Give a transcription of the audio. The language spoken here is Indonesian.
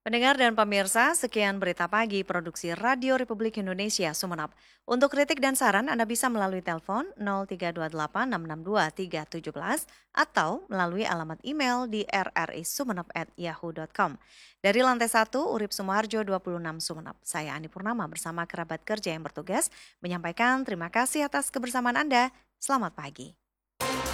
Pendengar dan pemirsa, sekian berita pagi produksi Radio Republik Indonesia Sumeneb. Untuk kritik dan saran Anda bisa melalui telepon 0328 662 317 atau melalui alamat email di rrisumeneb@yahoo.com. Dari lantai 1, Urip Sumoharjo 26 Sumeneb. Saya Ani Purnama bersama kerabat kerja yang bertugas menyampaikan terima kasih atas kebersamaan Anda. Selamat pagi.